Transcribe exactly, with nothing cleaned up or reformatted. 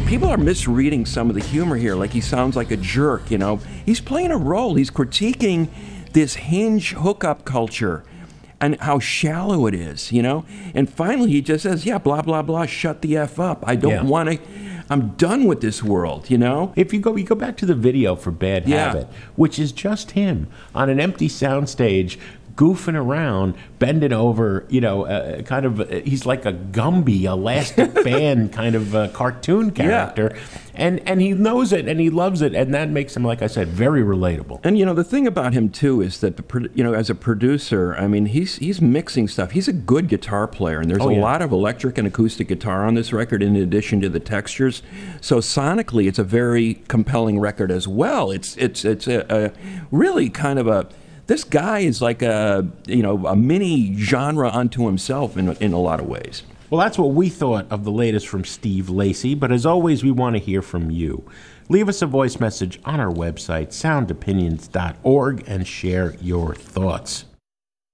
people are misreading some of the humor here. Like he sounds like a jerk, you know. He's playing a role. He's critiquing this hinge hookup culture and how shallow it is, you know. And finally he just says, yeah, blah, blah, blah, shut the F up. I don't Yeah. want to, I'm done with this world, you know. If you go, you go back to the video for Bad Yeah. Habit, which is just him on an empty soundstage, goofing around, bending over, you know, uh, kind of, uh, he's like a Gumby, elastic band kind of uh, cartoon character. And, and he knows it and he loves it. And that makes him, like I said, very relatable. And you know the thing about him too is that the pro- you know as a producer, I mean he's he's mixing stuff. He's a good guitar player, and there's Oh, a yeah. lot of electric and acoustic guitar on this record in addition to the textures. So sonically, it's a very compelling record as well. It's it's it's a, a really kind of a this guy is like a you know a mini genre unto himself in in a lot of ways. Well, that's what we thought of the latest from Steve Lacy, but as always, we want to hear from you. Leave us a voice message on our website, sound opinions dot org, and share your thoughts.